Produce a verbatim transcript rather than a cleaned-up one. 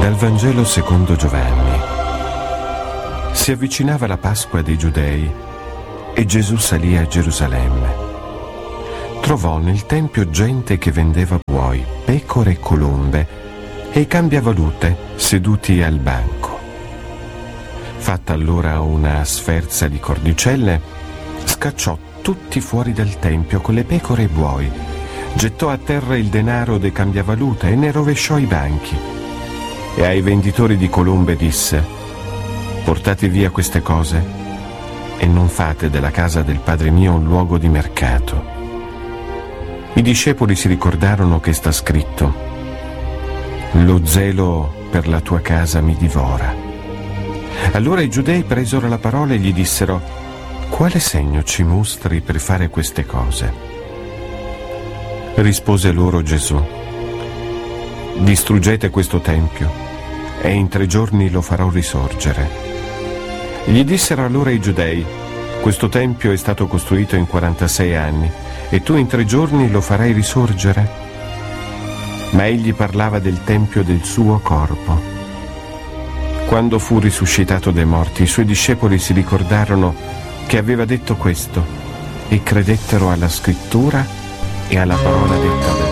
Dal Vangelo secondo Giovanni. Si avvicinava la Pasqua dei Giudei e Gesù salì a Gerusalemme. Trovò nel tempio gente che vendeva buoi, pecore e colombe e i cambiavalute seduti al banco. Fatta allora una sferza di cordicelle, scacciò tutti fuori dal tempio con le pecore e i buoi, gettò a terra il denaro dei cambiavalute e ne rovesciò i banchi. E ai venditori di colombe disse: portate via queste cose e non fate della casa del Padre mio un luogo di mercato. I discepoli si ricordarono che sta scritto: lo zelo per la tua casa mi divora. Allora i giudei presero la parola e gli dissero: quale segno ci mostri per fare queste cose? Rispose loro Gesù: distruggete questo tempio e in tre giorni lo farò risorgere. Gli dissero allora i giudei: questo tempio è stato costruito in quarantasei anni e tu in tre giorni lo farai risorgere? Ma egli parlava del tempio del suo corpo. Quando fu risuscitato dai morti, i suoi discepoli si ricordarono che aveva detto questo e credettero alla scrittura e alla parola detta da Gesù.